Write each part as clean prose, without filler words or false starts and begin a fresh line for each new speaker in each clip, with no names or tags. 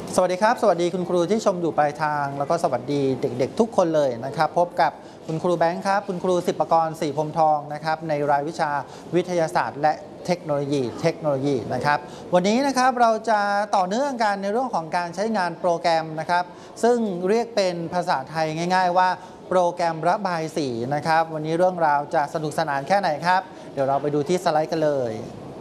สวัสดีครับสวัสดีคุณครูที่ชมอยู่ปลายทางแล้วก็สวัสดีเด็กๆทุกคนเลยนะครับพบกับคุณครูแบงค์ครับคุณครูศิปกรศรีพรหมทองนะครับในรายวิชาวิทยาศาสตร์และเทคโนโลยีนะครับวันนี้นะครับเราจะต่อเนื่องกันในเรื่องของการใช้งานโปรแกรมนะครับซึ่งเรียกเป็นภาษาไทยง่ายๆว่าโปรแกรมระบายสีนะครับวันนี้เรื่องราวจะสนุกสนานแค่ไหนครับเดี๋ยวเราไปดูที่สไลด์กันเลย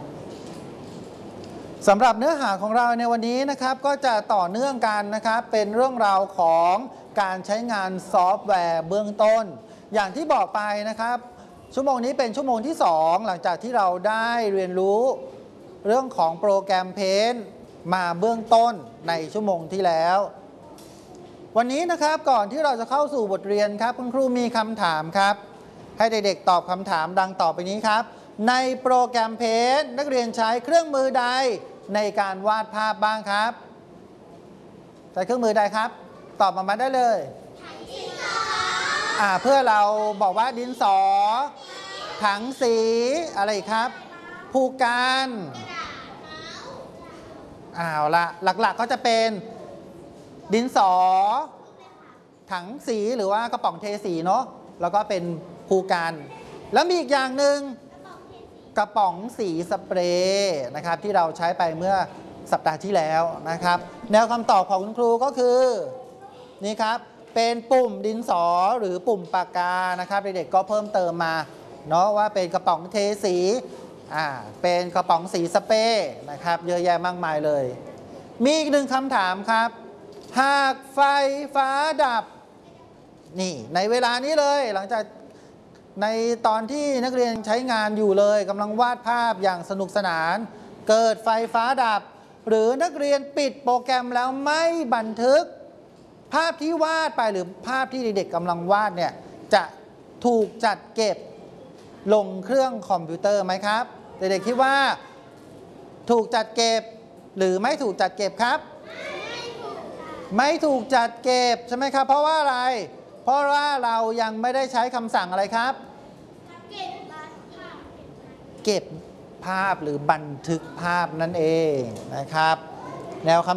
สำหรับเนื้อหาของเราในวันนี้นะครับก็จะต่อเนื่องกันนะครับเป็นเรื่องราวของการใช้งานซอฟต์แวร์เบื้องต้นอย่างที่บอกไปนะครับชั่วโมงนี้เป็นชั่วโมงที่2หลังจากที่เราได้เรียนรู้เรื่องของโปรแกรม Paint มาเบื้องต้นในชั่วโมงที่แล้ววันนี้นะครับก่อนที่เราจะเข้าสู่บทเรียนครับคุณครูมีคำถามครับให้เด็กๆตอบคำถามดังต่อไปนี้ครับในโปรแกรม Paint นักเรียนใช้เครื่องมือใดในการวาดภาพบ้างครับใช้เครื่องมือใดครับตอบมาได้เลยดินสอเพื่อเราบอกว่าดินสอถังสีอะไรครับภูการละหลักๆก็จะเป็นดินสอถังสีหรือว่ากระป๋องเทสีเนาะแล้วก็เป็นภูการแล้วมีอีกอย่างหนึ่งกระป๋องสีสเปรย์นะครับที่เราใช้ไปเมื่อสัปดาห์ที่แล้วนะครับแนวคำตอบของคุณครูก็คือนี่ครับเป็นปุ่มดินสอหรือปุ่มปากกานะครับเด็กๆก็เพิ่มเติมมาเนาะว่าเป็นกระป๋องเทสีเป็นกระป๋องสีสเปรย์นะครับเยอะแยะมากมายเลยมีอีกหนึ่งคำถามครับหากไฟฟ้าดับนี่ในเวลานี้เลยหลังจากในตอนที่นักเรียนใช้งานอยู่เลยกำลังวาดภาพอย่างสนุกสนานเกิดไฟฟ้าดับหรือนักเรียนปิดโปรแกรมแล้วไม่บันทึกภาพที่วาดไปหรือภาพที่เด็กๆกำลังวาดเนี่ยจะถูกจัดเก็บลงเครื่องคอมพิวเตอร์ไหมครับเด็กๆคิดว่าถูกจัดเก็บหรือไม่ถูกจัดเก็บครับไม่ถูกจัดเก็บใช่ไหมครับเพราะว่าอะไรเพราะว่าเรายังไม่ได้ใช้คำสั่งอะไรครับเก็บภาพหรือบันทึกภาพนั่นเองนะครับแนวคำ